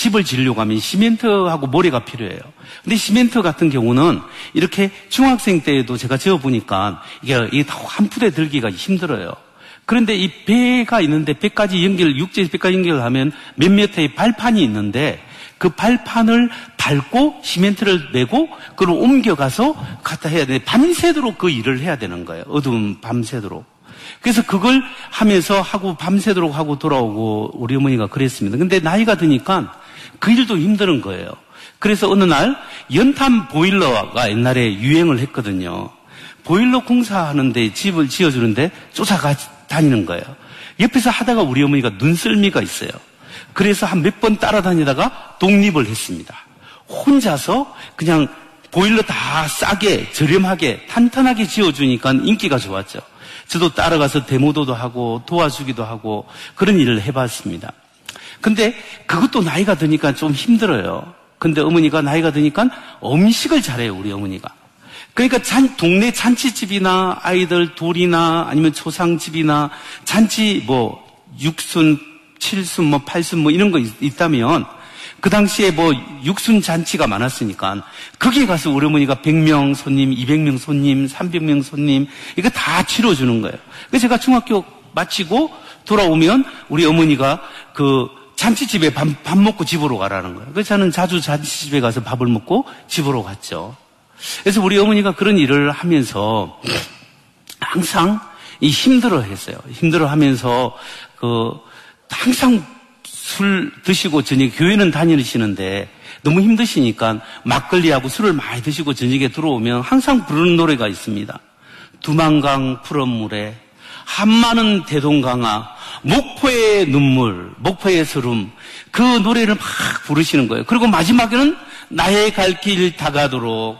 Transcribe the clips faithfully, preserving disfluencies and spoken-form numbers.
집을 지으려고 하면 시멘트하고 모래가 필요해요. 근데 시멘트 같은 경우는 이렇게 중학생 때에도 제가 지어보니까 이게, 이게 한 푸대 들기가 힘들어요. 그런데 이 배가 있는데 배까지 연결, 육지 배까지 연결하면 몇 미터의 발판이 있는데 그 발판을 밟고 시멘트를 내고 그걸 옮겨가서 갖다 해야 돼. 밤새도록 그 일을 해야 되는 거예요. 어두운 밤새도록. 그래서 그걸 하면서 하고 밤새도록 하고 돌아오고 우리 어머니가 그랬습니다. 근데 나이가 드니까 그 일도 힘든 거예요. 그래서 어느 날 연탄 보일러가 옛날에 유행을 했거든요. 보일러 공사하는데 집을 지어주는데 쫓아가 다니는 거예요. 옆에서 하다가 우리 어머니가 눈썰미가 있어요. 그래서 한 몇 번 따라다니다가 독립을 했습니다. 혼자서 그냥 보일러 다 싸게 저렴하게 탄탄하게 지어주니까 인기가 좋았죠. 저도 따라가서 데모도도 하고 도와주기도 하고 그런 일을 해봤습니다. 근데 그것도 나이가 드니까 좀 힘들어요. 근데 어머니가 나이가 드니까 음식을 잘해요, 우리 어머니가. 그러니까 잔, 동네 잔치집이나 아이들 둘이나 아니면 초상집이나 잔치 뭐 육순, 칠순, 뭐 팔순 뭐 이런 거 있, 있다면 그 당시에 뭐 육순 잔치가 많았으니까 거기에 가서 우리 어머니가 백 명 손님, 이백 명 손님, 삼백 명 손님 이거 다 치러주는 거예요. 그래서 제가 중학교 마치고 돌아오면 우리 어머니가 그 잔치집에 밥, 밥 먹고 집으로 가라는 거예요. 그래서 저는 자주 잔치집에 가서 밥을 먹고 집으로 갔죠. 그래서 우리 어머니가 그런 일을 하면서 항상 이 힘들어 했어요. 힘들어 하면서 그 항상 술 드시고 저녁에 교회는 다니시는데 너무 힘드시니까 막걸리하고 술을 많이 드시고 저녁에 들어오면 항상 부르는 노래가 있습니다. 두만강 푸른 물에 한마는 대동강아 목포의 눈물 목포의 서름 그 노래를 막 부르시는 거예요. 그리고 마지막에는 나의 갈 길 다가도록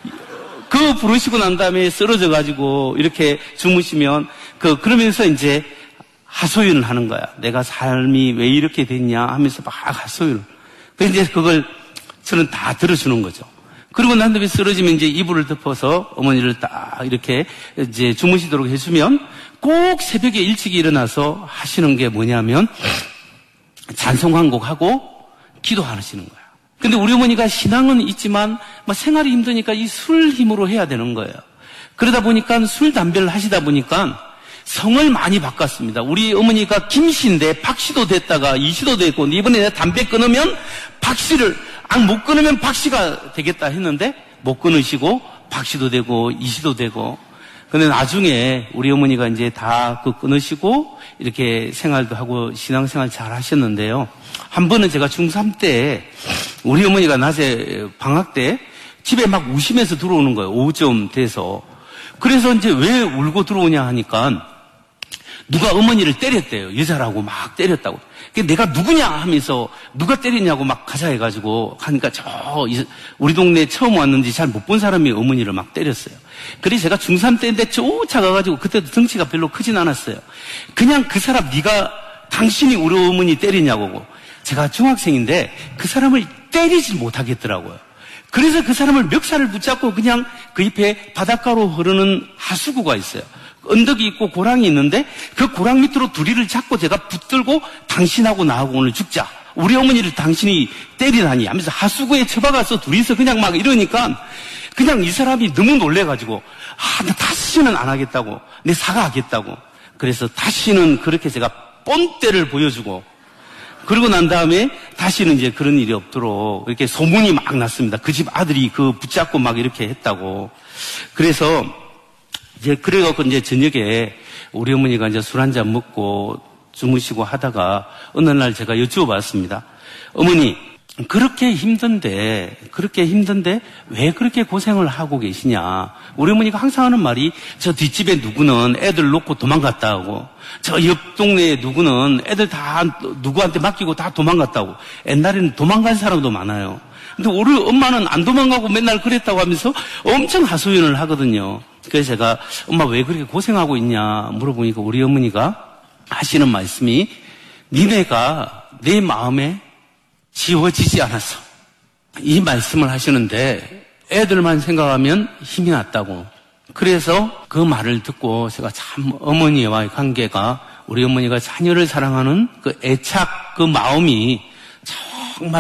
그 부르시고 난 다음에 쓰러져 가지고 이렇게 주무시면 그 그러면서 이제 하소연을 하는 거야. 내가 삶이 왜 이렇게 됐냐 하면서 막 하소연을. 그래서 이제 그걸 저는 다 들어주는 거죠. 그리고 난 다음에 쓰러지면 이제 이불을 덮어서 어머니를 딱 이렇게 이제 주무시도록 해주면 꼭 새벽에 일찍 일어나서 하시는 게 뭐냐면 찬송 한 곡 하고 기도하시는 거예요. 근데 우리 어머니가 신앙은 있지만 뭐 생활이 힘드니까 이 술 힘으로 해야 되는 거예요. 그러다 보니까 술, 담배를 하시다 보니까 성을 많이 바꿨습니다. 우리 어머니가 김씨인데 박씨도 됐다가 이씨도 됐고 이번에 내가 담배 끊으면 박씨를 아, 못 끊으면 박씨가 되겠다 했는데 못 끊으시고 박씨도 되고 이씨도 되고 근데 나중에 우리 어머니가 이제 다 그 끊으시고 이렇게 생활도 하고 신앙생활 잘 하셨는데요. 한 번은 제가 중삼 때 우리 어머니가 낮에 방학 때 집에 막 우시면서 들어오는 거예요. 오후쯤 돼서. 그래서 이제 왜 울고 들어오냐 하니까 누가 어머니를 때렸대요. 여자라고 막 때렸다고. 내가 누구냐 하면서 누가 때리냐고 막 가자 해가지고 하니까 저 우리 동네에 처음 왔는지 잘 못 본 사람이 어머니를 막 때렸어요. 그래서 제가 중삼 때인데 쫓아가가지고 그때도 덩치가 별로 크진 않았어요. 그냥 그 사람 네가 당신이 우리 어머니 때리냐고. 제가 중학생인데 그 사람을 때리지 못하겠더라고요. 그래서 그 사람을 멱살을 붙잡고 그냥 그 옆에 바닷가로 흐르는 하수구가 있어요. 언덕이 있고 고랑이 있는데 그 고랑 밑으로 두리를 잡고 제가 붙들고 당신하고 나하고 오늘 죽자. 우리 어머니를 당신이 때리다니 하면서 하수구에 처박아서 둘이서 그냥 막 이러니까 그냥 이 사람이 너무 놀래가지고 아, 나 다시는 안 하겠다고. 내 사과하겠다고. 그래서 다시는 그렇게 제가 뻔때를 보여주고 그러고 난 다음에 다시는 이제 그런 일이 없도록 이렇게 소문이 막 났습니다. 그 집 아들이 그 붙잡고 막 이렇게 했다고. 그래서 이제 그래갖고 이제 저녁에 우리 어머니가 이제 술 한잔 먹고 주무시고 하다가 어느 날 제가 여쭈어봤습니다. 어머니, 그렇게 힘든데, 그렇게 힘든데 왜 그렇게 고생을 하고 계시냐. 우리 어머니가 항상 하는 말이 저 뒷집에 누구는 애들 놓고 도망갔다 하고 저 옆 동네에 누구는 애들 다 누구한테 맡기고 다 도망갔다고. 옛날에는 도망간 사람도 많아요. 근데 우리 엄마는 안 도망가고 맨날 그랬다고 하면서 엄청 하소연을 하거든요. 그래서 제가 엄마 왜 그렇게 고생하고 있냐 물어보니까 우리 어머니가 하시는 말씀이 니네가 내 마음에 지워지지 않았어. 이 말씀을 하시는데 애들만 생각하면 힘이 났다고. 그래서 그 말을 듣고 제가 참 어머니와의 관계가 우리 어머니가 자녀를 사랑하는 그 애착 그 마음이